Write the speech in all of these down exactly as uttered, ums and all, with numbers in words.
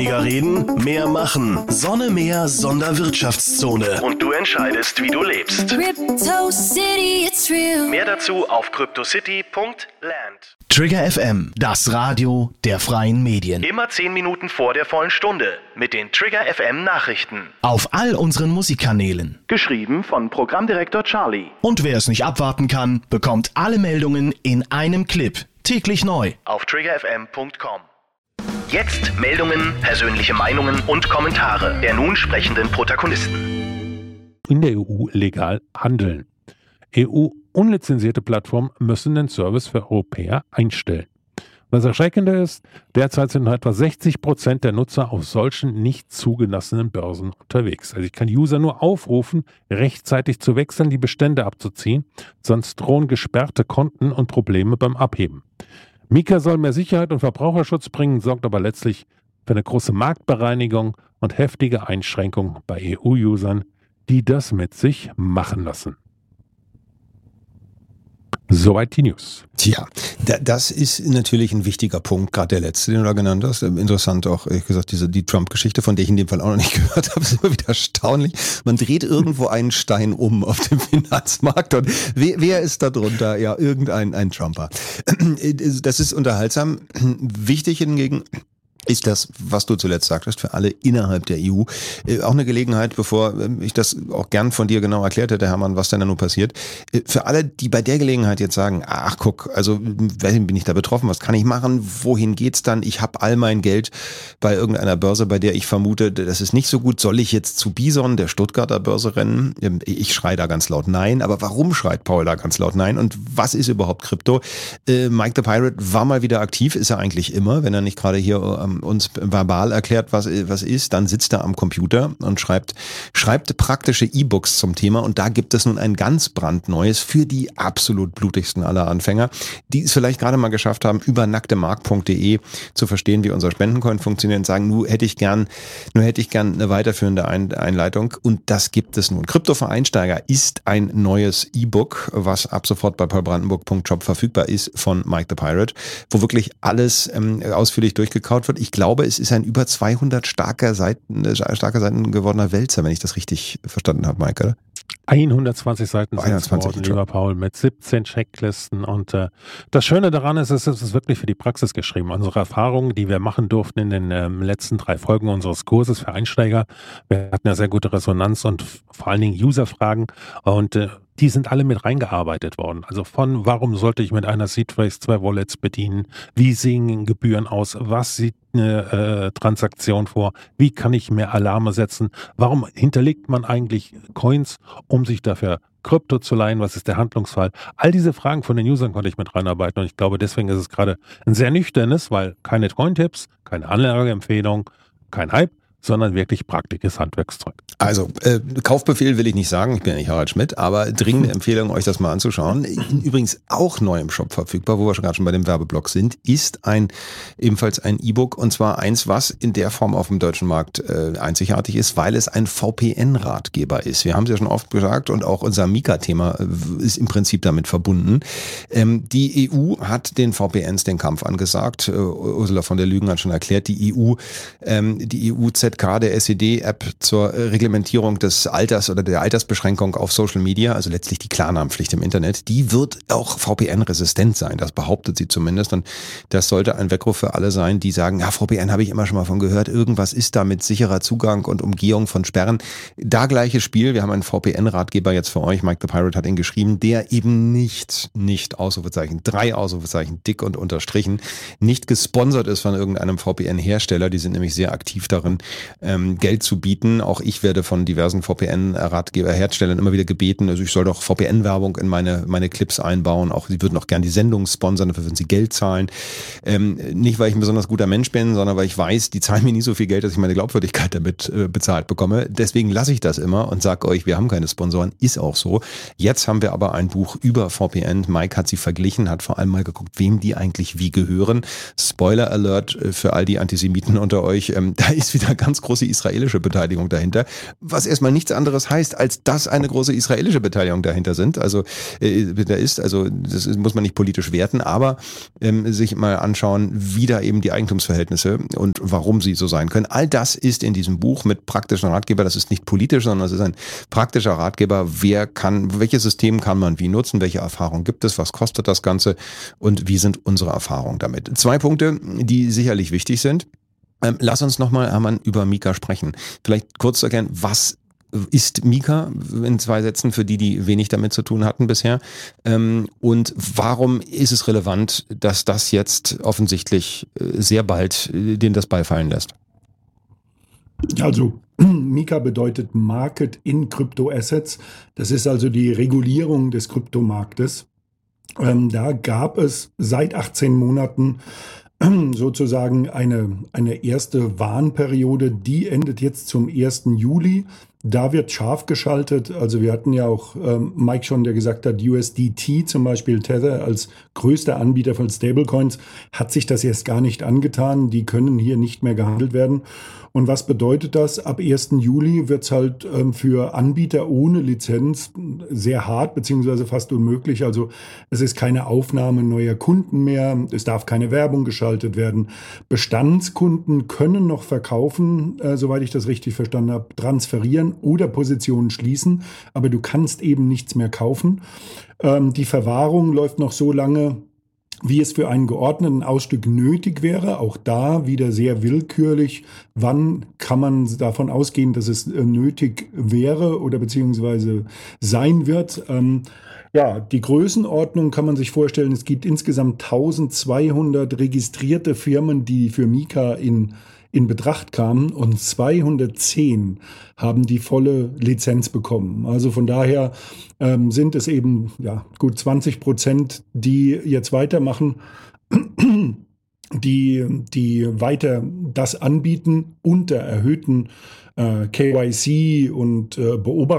Weniger reden, mehr machen. Sonne, Meer, Sonderwirtschaftszone. Und du entscheidest, wie du lebst. Crypto City, it's real. Mehr dazu auf cryptocity punkt land. Trigger F M, das Radio der freien Medien. Immer zehn Minuten vor der vollen Stunde mit den Trigger F M Nachrichten. Auf all unseren Musikkanälen. Geschrieben von Programmdirektor Charlie. Und wer es nicht abwarten kann, bekommt alle Meldungen in einem Clip. Täglich neu. Auf trigger f m punkt com. Jetzt Meldungen, persönliche Meinungen und Kommentare der nun sprechenden Protagonisten. In der E U legal handeln. E U-unlizenzierte Plattformen müssen den Service für Europäer einstellen. Was erschreckender ist, derzeit sind nur etwa sechzig Prozent der Nutzer auf solchen nicht zugelassenen Börsen unterwegs. Also ich kann User nur aufrufen, rechtzeitig zu wechseln, die Bestände abzuziehen, sonst drohen gesperrte Konten und Probleme beim Abheben. Mika soll mehr Sicherheit und Verbraucherschutz bringen, sorgt aber letztlich für eine große Marktbereinigung und heftige Einschränkungen bei E U-Usern, die das mit sich machen lassen. Soweit die News. Tja, das ist natürlich ein wichtiger Punkt, gerade der letzte, den du da genannt hast. Interessant auch, ehrlich gesagt, diese, die Trump-Geschichte, von der ich in dem Fall auch noch nicht gehört habe, ist immer wieder erstaunlich. Man dreht irgendwo einen Stein um auf dem Finanzmarkt und wer, wer ist da drunter? Ja, irgendein ein Trumper. Das ist unterhaltsam. Wichtig hingegen ist das, was du zuletzt sagtest, für alle innerhalb der E U. Äh, auch eine Gelegenheit, bevor äh, ich das auch gern von dir genau erklärt hätte, Hermann, was denn da nun passiert. Äh, für alle, die bei der Gelegenheit jetzt sagen, ach guck, also bin ich da betroffen, was kann ich machen, wohin geht's dann? Ich habe all mein Geld bei irgendeiner Börse, bei der ich vermute, das ist nicht so gut. Soll ich jetzt zu Bison, der Stuttgarter Börse, rennen? Ähm, ich schreie da ganz laut nein, aber warum schreit Paul da ganz laut nein? Und was ist überhaupt Krypto? Äh, Mike the Pirate war mal wieder aktiv, ist er eigentlich immer, wenn er nicht gerade hier ähm, uns verbal erklärt, was, was ist, dann sitzt er am Computer und schreibt, schreibt praktische E-Books zum Thema und da gibt es nun ein ganz brandneues für die absolut blutigsten aller Anfänger, die es vielleicht gerade mal geschafft haben, über nacktemark punkt de zu verstehen, wie unser Spendencoin funktioniert und sagen, nur hätte ich gern, nur hätte ich gern eine weiterführende ein- Einleitung und das gibt es nun. Krypto für Einsteiger ist ein neues E-Book, was ab sofort bei paulbrandenburg punkt shop verfügbar ist von Mike the Pirate, wo wirklich alles ähm, ausführlich durchgekaut wird. Ich glaube, es ist ein über zweihundert starker Seiten, äh, starker Seiten gewordener Wälzer, wenn ich das richtig verstanden habe, Mike, oder? hundertzwanzig Seiten sind es geworden, lieber Paul, mit siebzehn Checklisten und äh, das Schöne daran ist, es ist wirklich für die Praxis geschrieben. Unsere Erfahrungen, die wir machen durften in den ähm, letzten drei Folgen unseres Kurses für Einsteiger, wir hatten ja sehr gute Resonanz und vor allen Dingen User-Fragen und äh, die sind alle mit reingearbeitet worden. Also von, warum sollte ich mit einer Seedphrase zwei Wallets bedienen? Wie sehen Gebühren aus? Was sieht eine äh, Transaktion vor? Wie kann ich mehr Alarme setzen? Warum hinterlegt man eigentlich Coins, um sich dafür Krypto zu leihen? Was ist der Handlungsfall? All diese Fragen von den Usern konnte ich mit reinarbeiten und ich glaube, deswegen ist es gerade ein sehr nüchternes, weil keine Coin-Tipps, keine Anlageempfehlung, kein Hype, sondern wirklich praktisches Handwerkszeug. Also, äh, Kaufbefehl will ich nicht sagen, ich bin ja nicht Harald Schmidt, aber dringende Empfehlung, euch das mal anzuschauen. Übrigens auch neu im Shop verfügbar, wo wir schon gerade schon bei dem Werbeblock sind, ist ein ebenfalls ein E-Book und zwar eins, was in der Form auf dem deutschen Markt äh, einzigartig ist, weil es ein V P N-Ratgeber ist. Wir haben es ja schon oft gesagt und auch unser Mika-Thema äh, ist im Prinzip damit verbunden. Ähm, die E U hat den V P Ns den Kampf angesagt. Äh, Ursula von der Lügen hat schon erklärt, die E U, ähm, die E U-Z K, der S E D-App zur Reglementierung des Alters oder der Altersbeschränkung auf Social Media, also letztlich die Klarnamenpflicht im Internet, die wird auch V P N-resistent sein. Das behauptet sie zumindest und das sollte ein Weckruf für alle sein, die sagen, ja, V P N habe ich immer schon mal von gehört, irgendwas ist da mit sicherer Zugang und Umgehung von Sperren. Da gleiches Spiel, wir haben einen V P N-Ratgeber jetzt für euch, Mike the Pirate hat ihn geschrieben, der eben nicht, nicht Ausrufezeichen, drei Ausrufezeichen, dick und unterstrichen, nicht gesponsert ist von irgendeinem V P N-Hersteller, die sind nämlich sehr aktiv darin, Ähm, Geld zu bieten. Auch ich werde von diversen V P N-Ratgeber-Herstellern immer wieder gebeten, also ich soll doch V P N-Werbung in meine meine Clips einbauen. Auch sie würden auch gerne die Sendung sponsern, dafür würden sie Geld zahlen. Ähm, nicht, weil ich ein besonders guter Mensch bin, sondern weil ich weiß, die zahlen mir nie so viel Geld, dass ich meine Glaubwürdigkeit damit äh, bezahlt bekomme. Deswegen lasse ich das immer und sage euch, wir haben keine Sponsoren. Ist auch so. Jetzt haben wir aber ein Buch über V P N. Mike hat sie verglichen, hat vor allem mal geguckt, wem die eigentlich wie gehören. Spoiler Alert für all die Antisemiten unter euch. Ähm, da ist wieder ganz ganz große israelische Beteiligung dahinter, was erstmal nichts anderes heißt, als dass eine große israelische Beteiligung dahinter sind. Also äh, da ist, also das muss man nicht politisch werten, aber ähm, sich mal anschauen, wie da eben die Eigentumsverhältnisse und warum sie so sein können. All das ist in diesem Buch mit praktischen Ratgeber. Das ist nicht politisch, sondern es ist ein praktischer Ratgeber. Wer kann, welches System kann man wie nutzen? Welche Erfahrungen gibt es? Was kostet das Ganze? Und wie sind unsere Erfahrungen damit? Zwei Punkte, die sicherlich wichtig sind. Ähm, lass uns nochmal, Hermann, über Mika sprechen. Vielleicht kurz zu erklären, was ist Mika in zwei Sätzen für die, die wenig damit zu tun hatten bisher? Ähm, und warum ist es relevant, dass das jetzt offensichtlich sehr bald denen das beifallen lässt? Also Mika bedeutet Market in Crypto-Assets. Das ist also die Regulierung des Kryptomarktes. Ähm, da gab es seit achtzehn Monaten sozusagen eine, eine erste Warnperiode, die endet jetzt zum ersten Juli. Da wird scharf geschaltet. Also wir hatten ja auch ähm, Mike schon, der gesagt hat, U S D T zum Beispiel, Tether als größter Anbieter von Stablecoins, hat sich das erst gar nicht angetan. Die können hier nicht mehr gehandelt werden. Und was bedeutet das? Ab ersten Juli wird es halt ähm, für Anbieter ohne Lizenz sehr hart beziehungsweise fast unmöglich. Also es ist keine Aufnahme neuer Kunden mehr. Es darf keine Werbung geschaltet werden. Bestandskunden können noch verkaufen, äh, soweit ich das richtig verstanden habe, transferieren oder Positionen schließen. Aber du kannst eben nichts mehr kaufen. Ähm, die Verwahrung läuft noch so lange, wie es für einen geordneten Ausstieg nötig wäre. Auch da wieder sehr willkürlich. Wann kann man davon ausgehen, dass es nötig wäre oder beziehungsweise sein wird? Ähm, ja, die Größenordnung kann man sich vorstellen. Es gibt insgesamt eintausendzweihundert registrierte Firmen, die für Mika in in Betracht kamen und zweihundertzehn haben die volle Lizenz bekommen. Also von daher ähm, sind es eben ja gut zwanzig Prozent, die jetzt weitermachen, die, die weiter das anbieten unter erhöhten äh, K Y C und äh,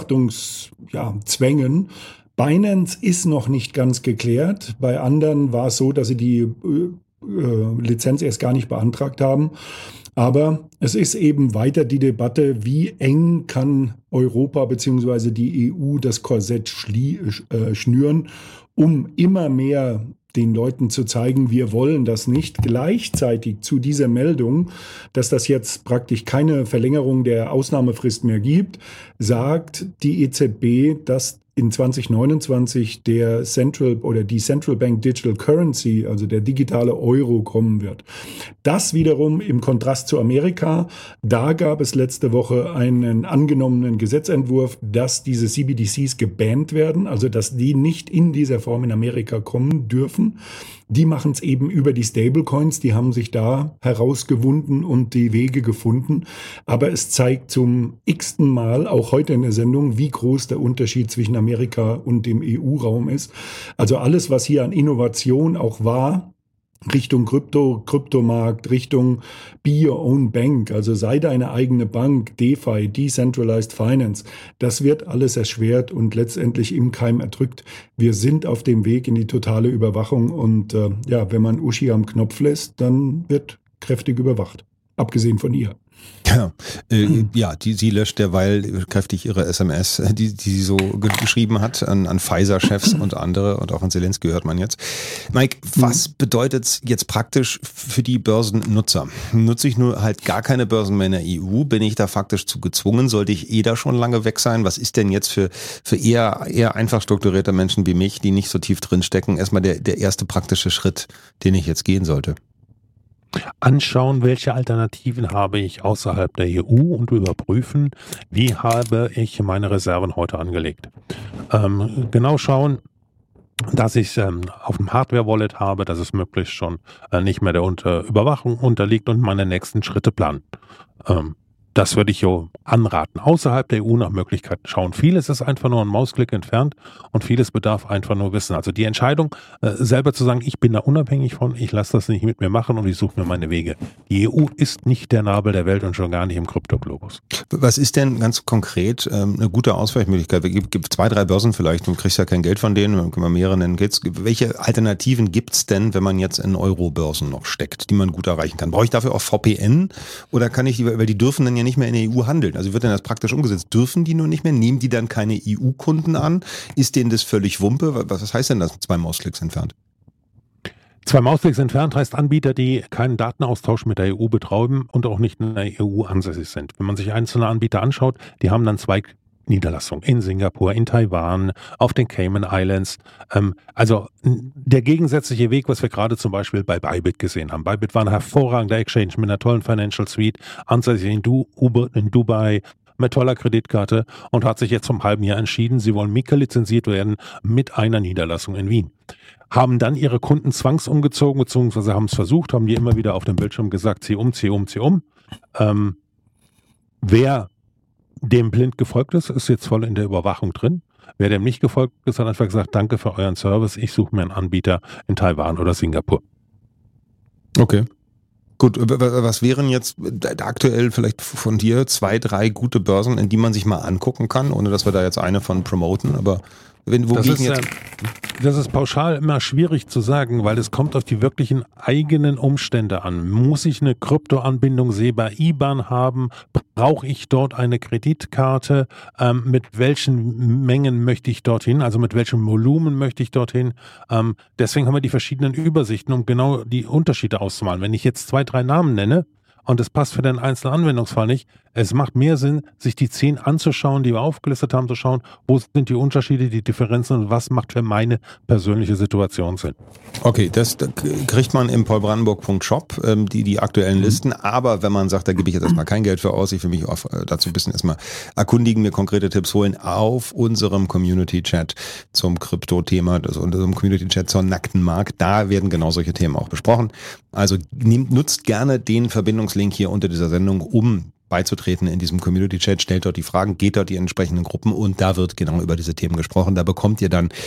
Beobachtungszwängen. Ja, Binance ist noch nicht ganz geklärt. Bei anderen war es so, dass sie die äh, äh, Lizenz erst gar nicht beantragt haben. Aber es ist eben weiter die Debatte, wie eng kann Europa bzw. die E U das Korsett schlie- äh, schnüren, um immer mehr den Leuten zu zeigen, wir wollen das nicht. Gleichzeitig zu dieser Meldung, dass das jetzt praktisch keine Verlängerung der Ausnahmefrist mehr gibt, sagt die E Z B, dass in zwanzig neunundzwanzig der Central oder die Central Bank Digital Currency, also der digitale Euro, kommen wird. Das wiederum im Kontrast zu Amerika. Da gab es letzte Woche einen angenommenen Gesetzentwurf, dass diese C B D Cs gebannt werden, also dass die nicht in dieser Form in Amerika kommen dürfen. Die machen es eben über die Stablecoins, die haben sich da herausgewunden und die Wege gefunden. Aber es zeigt zum x-ten Mal, auch heute in der Sendung, wie groß der Unterschied zwischen Amerika und dem E U-Raum ist. Also alles, was hier an Innovation auch war, Richtung Krypto, Kryptomarkt, Richtung Be Your Own Bank, also sei deine eigene Bank, DeFi, Decentralized Finance, das wird alles erschwert und letztendlich im Keim erdrückt. Wir sind auf dem Weg in die totale Überwachung und äh, ja, wenn man Uschi am Knopf lässt, dann wird kräftig überwacht, abgesehen von ihr. Ja, äh, ja, die, sie löscht derweil kräftig ihre S M S, die, die sie so ge- geschrieben hat an, an Pfizer-Chefs und andere und auch an Zelensky hört man jetzt. Mike, was bedeutet es jetzt praktisch für die Börsennutzer? Nutze ich nur halt gar keine Börsen mehr in der E U? Bin ich da faktisch zu gezwungen? Sollte ich eh da schon lange weg sein? Was ist denn jetzt für, für eher, eher einfach strukturierte Menschen wie mich, die nicht so tief drinstecken, erstmal der, der erste praktische Schritt, den ich jetzt gehen sollte? Anschauen, welche Alternativen habe ich außerhalb der E U und überprüfen, wie habe ich meine Reserven heute angelegt. Ähm, genau schauen, dass ich ähm, auf dem Hardware-Wallet habe, dass es möglichst schon äh, nicht mehr der unter Überwachung unterliegt und meine nächsten Schritte planen. Ähm, das würde ich jo anraten. Außerhalb der E U nach Möglichkeiten schauen. Vieles ist einfach nur ein Mausklick entfernt und vieles bedarf einfach nur Wissen. Also die Entscheidung, äh, selber zu sagen, ich bin da unabhängig von, ich lasse das nicht mit mir machen und ich suche mir meine Wege. Die E U ist nicht der Nabel der Welt und schon gar nicht im Kryptoglobus. Was ist denn ganz konkret ähm, eine gute Ausweichmöglichkeit? Es gibt, gibt zwei, drei Börsen vielleicht, du kriegst ja kein Geld von denen, dann können wir mehrere nennen. Welche Alternativen gibt es denn, wenn man jetzt in Euro-Börsen noch steckt, die man gut erreichen kann? Brauche ich dafür auch V P N oder kann ich die, weil die dürfen dann ja nicht mehr in der E U handeln. Also wird denn das praktisch umgesetzt? Dürfen die nur nicht mehr? Nehmen die dann keine E U-Kunden an? Ist denen das völlig Wumpe? Was heißt denn das, zwei Mausklicks entfernt? Zwei Mausklicks entfernt heißt Anbieter, die keinen Datenaustausch mit der E U betreiben und auch nicht in der E U ansässig sind. Wenn man sich einzelne Anbieter anschaut, die haben dann zwei Niederlassungen in Singapur, in Taiwan, auf den Cayman Islands. Ähm, also der gegensätzliche Weg, was wir gerade zum Beispiel bei Bybit gesehen haben. Bybit war ein hervorragender Exchange mit einer tollen Financial Suite, ansässig in, du, in Dubai, mit toller Kreditkarte und hat sich jetzt vom halben Jahr entschieden, sie wollen Mika lizenziert werden mit einer Niederlassung in Wien. Haben dann ihre Kunden zwangsumgezogen, beziehungsweise haben es versucht, haben die immer wieder auf dem Bildschirm gesagt, zieh um, zieh um, zieh um. Ähm, wer dem blind gefolgt ist, ist jetzt voll in der Überwachung drin. Wer dem nicht gefolgt ist, hat einfach gesagt, danke für euren Service, ich suche mir einen Anbieter in Taiwan oder Singapur. Okay. Gut, was wären jetzt aktuell vielleicht von dir zwei, drei gute Börsen, in die man sich mal angucken kann, ohne dass wir da jetzt eine von promoten, aber wenn, wo das, ist, jetzt? das ist pauschal immer schwierig zu sagen, weil es kommt auf die wirklichen eigenen Umstände an. Muss ich eine Kryptoanbindung SEPA I B A N haben? Brauche ich dort eine Kreditkarte? Ähm, mit welchen Mengen möchte ich dorthin? Also mit welchem Volumen möchte ich dorthin? Ähm, deswegen haben wir die verschiedenen Übersichten, um genau die Unterschiede auszumalen. Wenn ich jetzt zwei, drei Namen nenne, und es passt für den einzelnen Anwendungsfall nicht. Es macht mehr Sinn, sich die zehn anzuschauen, die wir aufgelistet haben, zu schauen, wo sind die Unterschiede, die Differenzen und was macht für meine persönliche Situation Sinn. Okay, das da kriegt man im paulbrandenburg punkt shop, ähm, die, die aktuellen mhm. Listen, aber wenn man sagt, da gebe ich jetzt erstmal kein Geld für aus, ich will mich auch dazu ein bisschen erstmal erkundigen, mir konkrete Tipps holen, auf unserem Community-Chat zum Krypto-Thema, also unserem Community-Chat zur nackten Mark, da werden genau solche Themen auch besprochen. Also nehmt, nutzt gerne den Verbindungslink hier unter dieser Sendung, um beizutreten in diesem Community-Chat, stellt dort die Fragen, geht dort die entsprechenden Gruppen und da wird genau über diese Themen gesprochen. Da bekommt ihr dann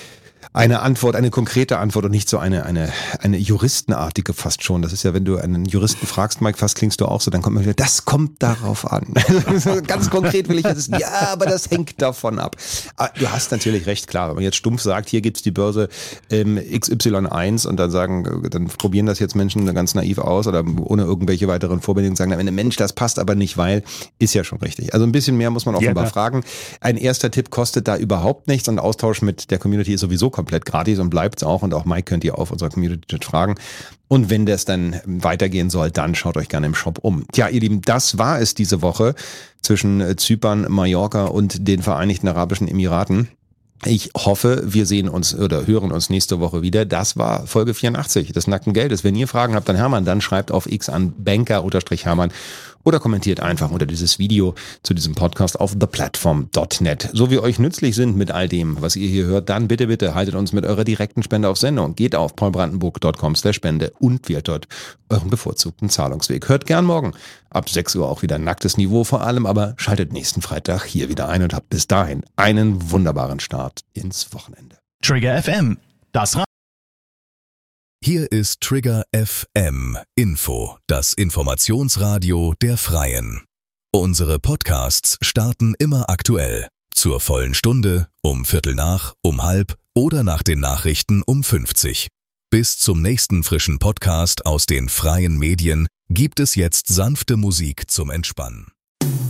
eine Antwort, eine konkrete Antwort und nicht so eine eine eine juristenartige fast schon. Das ist ja, wenn du einen Juristen fragst, Mike, fast klingst du auch so, dann kommt man wieder, das kommt darauf an. Ganz konkret will ich jetzt, ja, aber das hängt davon ab. Aber du hast natürlich recht, klar, wenn man jetzt stumpf sagt, hier gibt's die Börse ähm, X Y eins und dann sagen, dann probieren das jetzt Menschen ganz naiv aus oder ohne irgendwelche weiteren Vorbedingungen sagen, am Ende, Mensch, das passt aber nicht, weil, ist ja schon richtig. Also ein bisschen mehr muss man offenbar ja, fragen. Ein erster Tipp kostet da überhaupt nichts und Austausch mit der Community ist sowieso komplett gratis und bleibt's auch und auch Mike könnt ihr auf unserer Community-Chat fragen. Und wenn das dann weitergehen soll, dann schaut euch gerne im Shop um. Tja, ihr Lieben, das war es diese Woche zwischen Zypern, Mallorca und den Vereinigten Arabischen Emiraten. Ich hoffe, wir sehen uns oder hören uns nächste Woche wieder. Das war Folge vierundachtzig des Nackten Geldes. Wenn ihr Fragen habt an Hermann, dann schreibt auf X an banker-Hermann oder kommentiert einfach unter dieses Video zu diesem Podcast auf the platform dot net. So wie euch nützlich sind mit all dem, was ihr hier hört, dann bitte, bitte haltet uns mit eurer direkten Spende auf Sendung. Geht auf paulbrandenburg punkt com slash spende und wählt dort euren bevorzugten Zahlungsweg. Hört gern morgen ab sechs Uhr auch wieder nacktes Niveau vor allem, aber schaltet nächsten Freitag hier wieder ein und habt bis dahin einen wunderbaren Start ins Wochenende. Trigger F M, das Ra- Hier ist Trigger F M Info, das Informationsradio der Freien. Unsere Podcasts starten immer aktuell. Zur vollen Stunde, um Viertel nach, um halb oder nach den Nachrichten um fünfzig. Bis zum nächsten frischen Podcast aus den freien Medien gibt es jetzt sanfte Musik zum Entspannen.